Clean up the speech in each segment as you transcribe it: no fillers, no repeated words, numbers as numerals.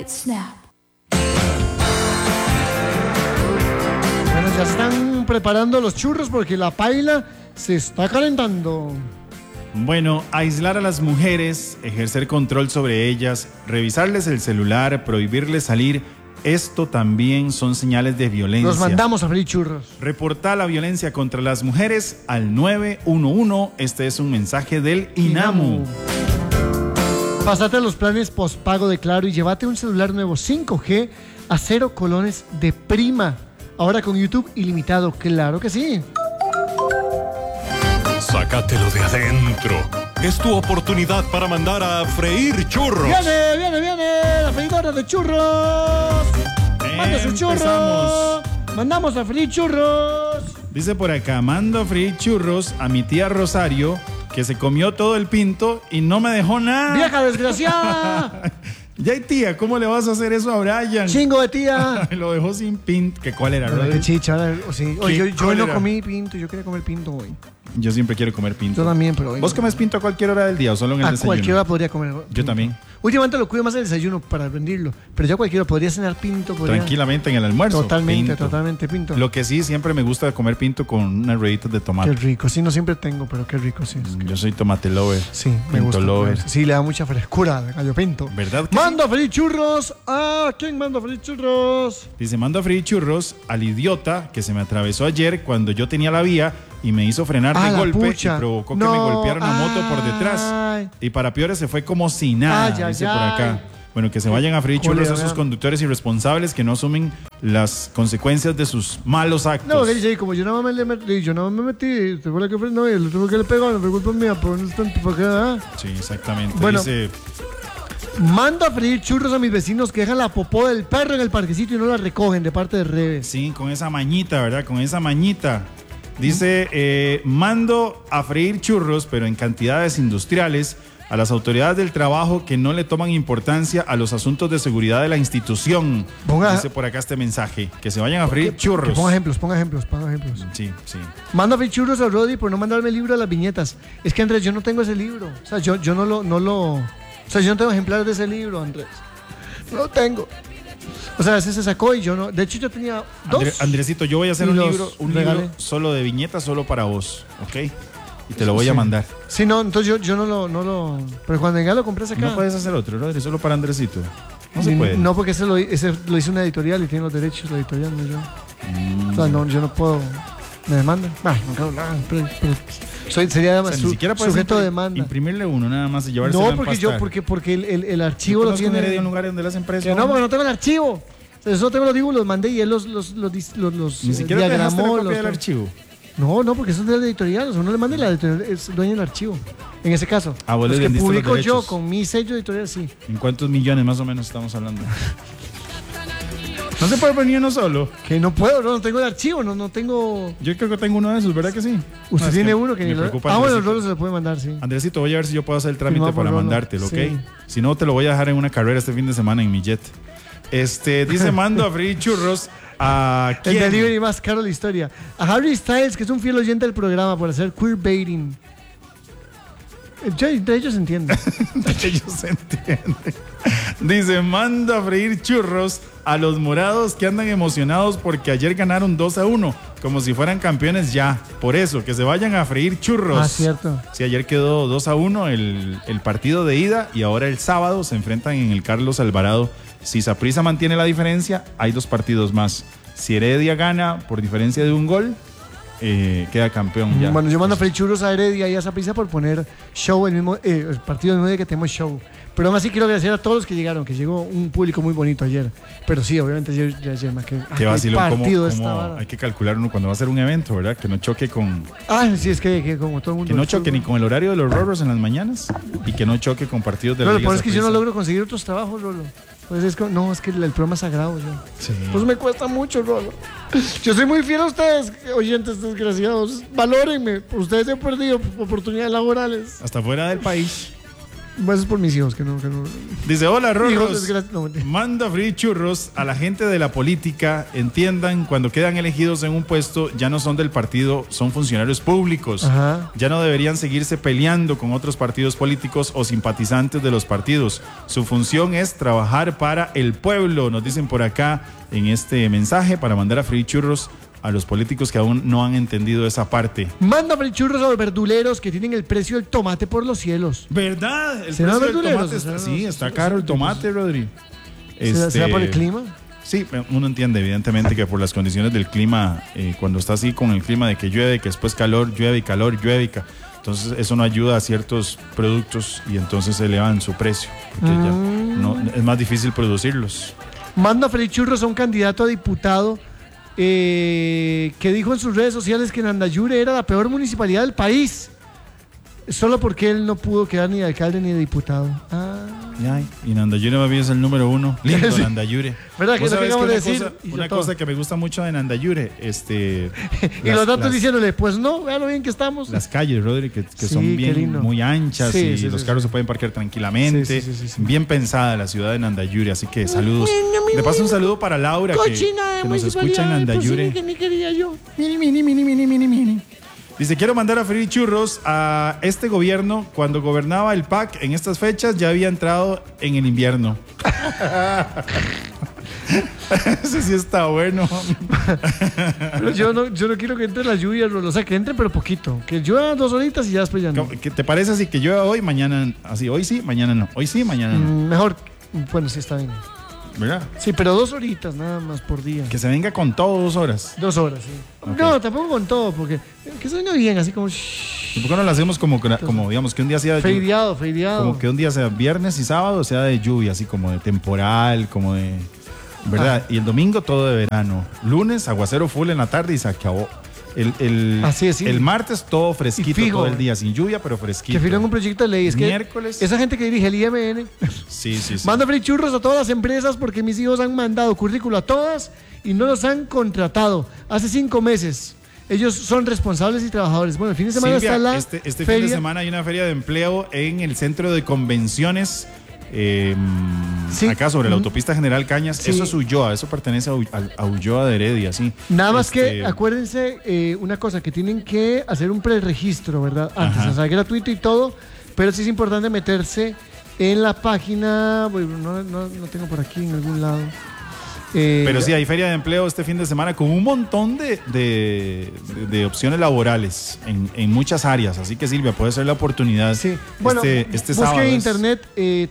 Snap. Bueno, ya están preparando los churros porque la paila se está calentando. Bueno, aislar a las mujeres, ejercer control sobre ellas, revisarles el celular, prohibirles salir, esto también son señales de violencia. Los mandamos a freír churros. Reportar la violencia contra las mujeres al 911. Este es un mensaje del INAMU. Pásate los planes postpago de Claro y llévate un celular nuevo 5G a 0 colones de prima. Ahora con YouTube ilimitado, claro que sí. Sácatelo de adentro. Es tu oportunidad para mandar a freír churros. ¡Viene! La freidora de churros. ¡Manda su churro! ¡Mandamos a freír churros! Dice por acá, mando a freír churros a mi tía Rosario, que se comió todo el pinto y no me dejó nada. ¡Vieja desgraciada! Ya, tía, ¿cómo le vas a hacer eso a Brian? ¡Chingo de tía! Lo dejó sin pinto. ¿Cuál era? ¡Qué chicha! Sí. Oye, yo no era? comí pinto, yo quería comer pinto hoy. Yo siempre quiero comer pinto. Yo también, pero hoy ¿Vos no. comes pinto a cualquier hora del día o solo en el desayuno? A cualquier hora podría comer pinto. Yo también. Últimamente lo cuido más el desayuno para rendirlo, pero yo a cualquiera podría cenar pinto. Tranquilamente en el almuerzo. Totalmente pinto. Lo que sí, siempre me gusta comer pinto con unas rueditas de tomate. Qué rico. Sí, no siempre tengo, pero qué rico, sí. Yo soy tomate lover. Sí, me gusta. Sí, le da mucha frescura al gallo pinto. ¿Verdad que ¡Mando a freír churros! ¿A quién mando a freír churros? Dice, mando a freír churros al idiota que se me atravesó ayer cuando yo tenía la vía y me hizo frenar de golpe y provocó que me golpeara una moto por detrás. Y para peores se fue como si nada, dice por acá. Bueno, que se vayan a freír churros esos conductores irresponsables que no asumen las consecuencias de sus malos actos. No, que dice, como yo no me metí, ¿te acuerdas que fue? No, el otro que le pegó, no fue culpa mía, pero no están por acá. Sí, exactamente. Bueno, dice, mando a freír churros a mis vecinos que dejan la popó del perro en el parquecito y no la recogen de parte de Reves. Sí, con esa mañita, ¿verdad? Con esa mañita. Dice, mando a freír churros, pero en cantidades industriales, a las autoridades del trabajo que no le toman importancia a los asuntos de seguridad de la institución. Dice por acá este mensaje, que se vayan a freír churros. Ponga ejemplos. Sí. Mando a freír churros a Roddy por no mandarme el libro de las viñetas. Es que, Andrés, yo no tengo ese libro. O sea, yo no tengo ejemplares de ese libro, Andrés. No lo tengo. O sea, ese se sacó y yo no. De hecho, yo tenía dos. Andresito, yo voy a hacer un libro solo de viñetas, solo para vos, ¿ok? Y te lo voy a mandar. Sí, no, entonces yo no lo. Pero cuando ya lo compré acá. No puedes hacer otro, ¿no? Solo para Andresito. No se puede. No, porque ese lo hizo una editorial y tiene los derechos la editorial, no yo. O sea, no, yo no puedo. Me demandan. Sería ni siquiera sujeto de demanda. Imprimirle uno nada más y llevárselo. No, porque el archivo lo tiene. ¿No un lugar donde las empresas? No, porque no tengo el archivo. O sea, eso tengo los dibujos, los mandé y él los ni siquiera diagramó. Te copia del archivo. No, porque eso es de la editorial. O sea, uno le manda y la editorial es dueña del archivo. En ese caso. Los que publico yo con mi sello editorial, sí. ¿En cuántos millones más o menos estamos hablando? ¿No se puede poner uno solo? Que no puedo, no tengo el archivo, no tengo. Yo creo que tengo uno de esos, ¿verdad que sí? Usted tiene uno que ni lo. Bueno, Rolo se lo puede mandar, sí. Andresito, voy a ver si yo puedo hacer el trámite para mandártelo, ¿ok? Sí. Si no, te lo voy a dejar en una carrera este fin de semana en mi jet. Dice, mando a freír churros a ¿quién? El delivery más caro de la historia. A Harry Styles, que es un fiel oyente del programa por hacer queerbaiting. De ellos se entiende. Dice, mando a freír churros a los morados que andan emocionados porque ayer ganaron 2-1, como si fueran campeones ya. Por eso, que se vayan a freír churros. Cierto. Sí, ayer quedó 2-1 el partido de ida y ahora el sábado se enfrentan en el Carlos Alvarado. Si Saprissa mantiene la diferencia, hay 2 partidos más. Si Heredia gana por diferencia de un gol, queda campeón ya. Bueno, yo mando a freír churros a Heredia y a Saprissa por poner show el partido el mismo día que tenemos show. Pero aún así quiero agradecer a todos los que llegaron, que llegó un público muy bonito ayer. Pero sí, obviamente ayer qué vacilón, como hay que calcular uno cuando va a hacer un evento, ¿verdad? Que no choque con... sí, es que como todo el mundo... Que no choque ni con el horario de los Roros en las mañanas y que no choque con partidos de la Liga. Lo es que yo no logro conseguir otros trabajos, Rolo. Pues es que el programa es sagrado, yo. Sí. Pues me cuesta mucho, Rolo. Yo soy muy fiel a ustedes, oyentes desgraciados. Valórenme. Ustedes han perdido oportunidades laborales. Hasta fuera del país. Eso es por mis hijos, que no. Dice, hola, Rorros. Mando a freír churros a la gente de la política. Entiendan, cuando quedan elegidos en un puesto, ya no son del partido, son funcionarios públicos. Ajá. Ya no deberían seguirse peleando con otros partidos políticos o simpatizantes de los partidos. Su función es trabajar para el pueblo, nos dicen por acá en este mensaje, para mandar a freír churros a los políticos que aún no han entendido esa parte. Manda churros a los verduleros que tienen el precio del tomate por los cielos. ¿Verdad? El precio del tomate sí, está caro el tomate, Rodri. ¿Será por el clima? Sí, uno entiende evidentemente que por las condiciones del clima, cuando está así con el clima de que llueve, que después calor, llueve. Entonces eso no ayuda a ciertos productos y entonces se elevan su precio. Porque ya es más difícil producirlos. Manda a freír churros a un candidato a diputado que dijo en sus redes sociales que Nandayure era la peor municipalidad del país, solo porque él no pudo quedar ni de alcalde ni de diputado. Y Nandayure más bien es el número 1. Lindo, sí. Nandayure. ¿Verdad que no acabo de decir? Una cosa que me gusta mucho de Nandayure, y los datos diciéndole, pues no, vean lo bien que estamos. Las calles, Rodri, que son bien muy anchas y los carros se pueden parquear tranquilamente. Bien pensada la ciudad de Nandayure, así que saludos. De paso un saludo para Laura que nos escucha en Nandayure. Que ni quería yo. Mini. Dice, quiero mandar a freír churros a este gobierno. Cuando gobernaba el PAC en estas fechas ya había entrado en el invierno. Ese sí está bueno. Pero yo no quiero que entre la lluvia, o sea, que entre pero poquito. Que llueva 2 horitas y ya después ya no. ¿Qué te parece así que llueva hoy, mañana? Así, hoy sí, mañana no. Hoy sí, mañana no. Mejor, bueno, sí está bien. ¿Verdad? Sí, pero 2 horitas nada más por día. Que se venga con todo 2 horas. 2 horas, sí. Okay. No, tampoco con todo, porque que se venga bien, así como... ¿Y por qué no lo hacemos como digamos, que un día sea de feriado? Como que un día sea viernes y sábado sea de lluvia, así como de temporal, como de... ¿Verdad? Y el domingo todo de verano. Lunes, aguacero full en la tarde y se acabó. El martes todo fresquito, todo el día, sin lluvia, pero fresquito. Que firman un proyecto de ley. Es miércoles. Que esa gente que dirige el IMN. Sí. Manda freír churros a todas las empresas porque mis hijos han mandado currículo a todas y no los han contratado. Hace 5 meses. Ellos son responsables y trabajadores. Bueno, el fin de semana Silvia, está la este fin de semana hay una feria de empleo en el centro de convenciones. Acá sobre la autopista General Cañas. Sí. Eso es Ulloa, eso pertenece a Ulloa de Heredia, sí. Nada más que acuérdense una cosa, que tienen que hacer un preregistro, ¿verdad? Antes, o sea, gratuito y todo, pero sí es importante meterse en la página, bueno, no tengo por aquí en algún lado. Pero sí, hay feria de empleo este fin de semana con un montón de opciones laborales en muchas áreas. Así que, Silvia, puede ser la oportunidad. Sí. Bueno, este sábado. Busque en internet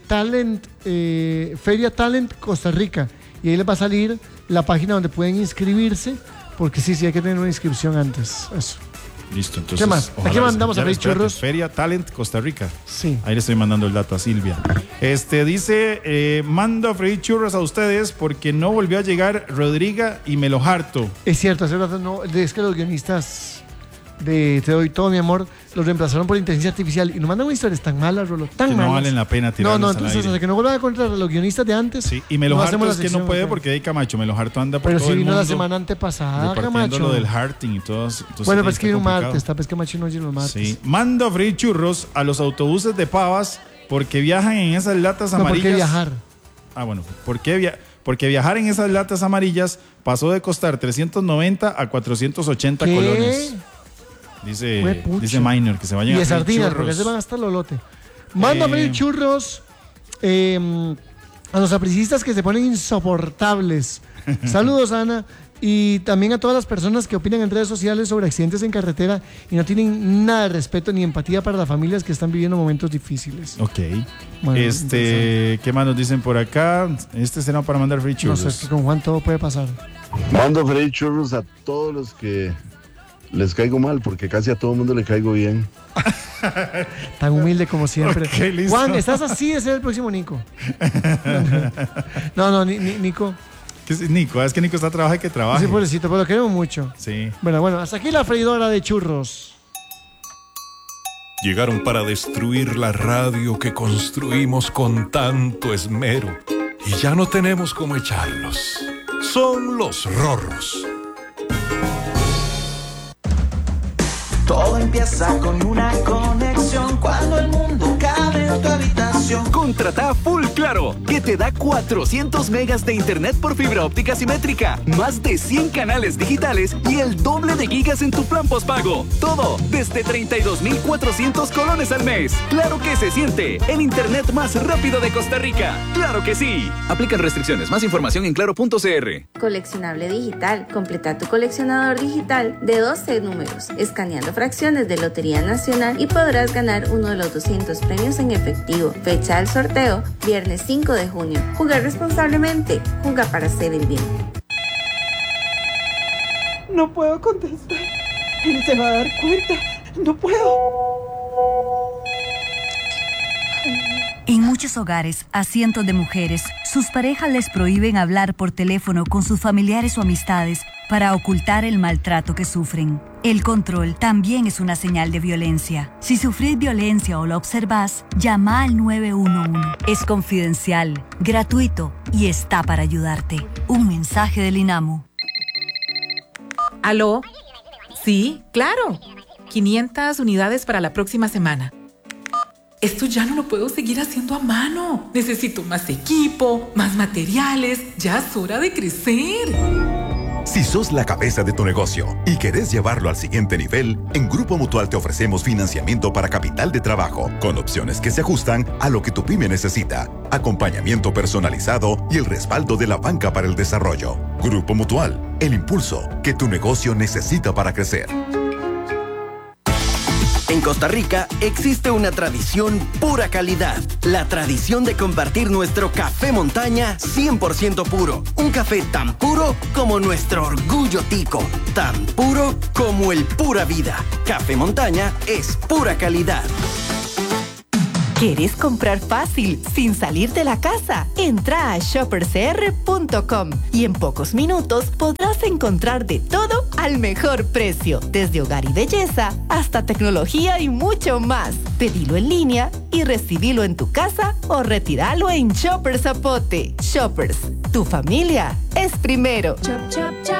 Feria Talent Costa Rica y ahí les va a salir la página donde pueden inscribirse, porque sí hay que tener una inscripción antes. Eso. Listo, entonces. ¿Qué más? Aquí mandamos a freír churros. Feria Talent Costa Rica. Sí. Ahí le estoy mandando el dato a Silvia. Dice, mando a freír churros a ustedes porque no volvió a llegar Rodriga y me lo harto. Es cierto, hace rato no, es que los guionistas de Te doy todo, mi amor, los reemplazaron por inteligencia artificial y nos mandan historias tan malas, Rolo, tan malas. No valen la pena tirarlos No, entonces, o sea, que no vuelvan a encontrar a los guionistas de antes. Sí, y me lo harto es que no puede porque hay Camacho, me lo harto anda por todo el mundo. Pero si vino la semana antepasada, Camacho. Lo del harting y todo. Bueno, pues que un martes, tal vez Camacho no llega los martes. Sí, mando a freír churros a los autobuses de Pavas porque viajan en esas latas amarillas. ¿Por qué viajar? Bueno, porque viajar en esas latas amarillas pasó de costar 390 a 480 colones. Dice Minor que se vayan a freír churros. Y de sardinas, porque se van hasta el olote. Manda a freír churros a los apricistas que se ponen insoportables. Saludos, Ana. Y también a todas las personas que opinan en redes sociales sobre accidentes en carretera y no tienen nada de respeto ni empatía para las familias que están viviendo momentos difíciles. Ok. Bueno, ¿qué más nos dicen por acá? Será para mandar freír churros. No sé, que con Juan todo puede pasar. Mando freír churros a todos los que les caigo mal, porque casi a todo el mundo le caigo bien. Tan humilde como siempre. Okay, Juan, estás así de ser el próximo Nico. No, Nico. ¿Qué es Nico? Es que Nico está trabajando y que trabaja. Sí, pobrecito, pero lo queremos mucho. Sí. Bueno, hasta aquí la freidora de churros. Llegaron para destruir la radio que construimos con tanto esmero. Y ya no tenemos cómo echarlos. Son los Rorros. Todo empieza con una conexión cuando el mundo cabe en tu habitación. negocio. Contrata Full Claro, que te da 400 megas de internet por fibra óptica simétrica, más de 100 canales digitales y el doble de gigas en tu plan postpago. Todo desde 32,400 colones al mes. Claro que se siente el internet más rápido de Costa Rica. ¡Claro que sí! Aplican restricciones. Más información en claro.cr. Coleccionable digital. Completa tu coleccionador digital de 12 números, escaneando fracciones de Lotería Nacional, y podrás ganar uno de los 200 premios en efectivo. Fecha del sorteo, viernes 5 de junio. Jugar responsablemente. Juega para hacer el bien. No puedo contestar. Él se va a dar cuenta. No puedo. En muchos hogares, a cientos de mujeres, sus parejas les prohíben hablar por teléfono con sus familiares o amistades para ocultar el maltrato que sufren. El control también es una señal de violencia. Si sufrís violencia o la observás, llama al 911. Es confidencial, gratuito y está para ayudarte. Un mensaje del INAMU. ¿Aló? Sí, claro. 500 unidades para la próxima semana. Esto ya no lo puedo seguir haciendo a mano. Necesito más equipo, más materiales. Ya es hora de crecer. Si sos la cabeza de tu negocio y querés llevarlo al siguiente nivel, en Grupo Mutual te ofrecemos financiamiento para capital de trabajo, con opciones que se ajustan a lo que tu pyme necesita, acompañamiento personalizado y el respaldo de la banca para el desarrollo. Grupo Mutual, el impulso que tu negocio necesita para crecer. En Costa Rica existe una tradición pura calidad. La tradición de compartir nuestro café montaña 100% puro. Un café tan puro como nuestro orgullo tico. Tan puro como el pura vida. Café montaña es pura calidad. ¿Quieres comprar fácil, sin salir de la casa? Entra a shoppercr.com y en pocos minutos podrás encontrar de todo al mejor precio, desde hogar y belleza hasta tecnología y mucho más. Pedilo en línea y recibilo en tu casa o retíralo en Shoppers Zapote. Shoppers, tu familia es primero.